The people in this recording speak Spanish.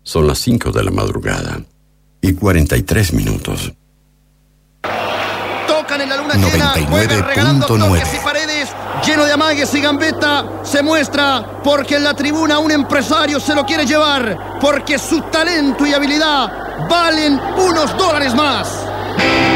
Son las 5 de la madrugada y 43 minutos. Tocan en la luna llena, juegan regalando toques y paredes, lleno de amagues y gambeta. Se muestra porque en la tribuna un empresario se lo quiere llevar, porque su talento y habilidad valen unos dólares más.